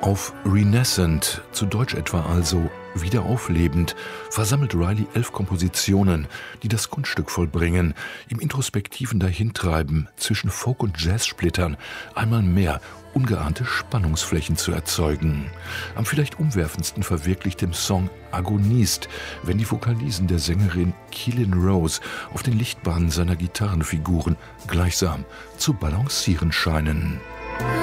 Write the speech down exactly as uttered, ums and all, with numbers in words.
Auf Renaisscent, zu Deutsch etwa also wiederauflebend, versammelt Riley elf Kompositionen, die das Kunststück vollbringen, im introspektiven Dahintreiben zwischen Folk- und Jazzsplittern einmal mehr ungeahnte Spannungsflächen zu erzeugen. Am vielleicht umwerfendsten verwirklicht im Song Agonist, wenn die Vokalisen der Sängerin Keelan Rose auf den Lichtbahnen seiner Gitarrenfiguren gleichsam zu balancieren scheinen.